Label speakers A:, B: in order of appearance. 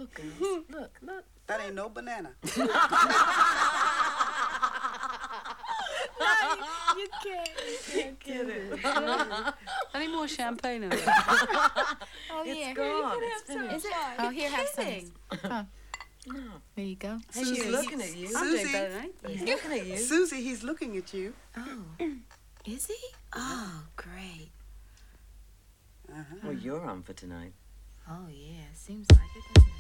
A: Look, girls. Look.
B: That ain't no banana.
A: You can't get it.
C: Any more champagne over there?
A: Oh, yeah.
D: It's gone.
A: It's finished.
D: Is it?
A: Oh, here, have some.
D: Kidding.
A: Huh. There you go.
D: Hey, he's looking at you.
C: I'm doing
B: Susie.
C: better, ain't I?
D: He's looking at you.
B: Susie, he's looking at you.
D: Oh. Is he? Oh, great.
B: Uh-huh.
E: Well, you're on for tonight.
D: Oh, yeah. Seems like it, doesn't it?